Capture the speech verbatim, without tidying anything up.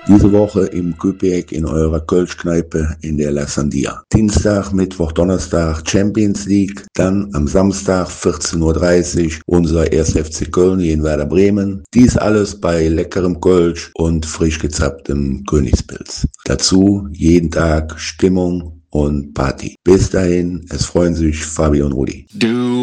Diese Woche im Küpek in eurer Kölschkneipe in der La Sandia. Dienstag, Mittwoch, Donnerstag Champions League. Dann am Samstag vierzehn Uhr dreißig unser erster F C Köln in Werder Bremen. Dies alles bei leckerem Kölsch und frisch gezapptem Königspilz. Dazu jeden Tag Stimmung und Party. Bis dahin, es freuen sich Fabi und Rudi. Du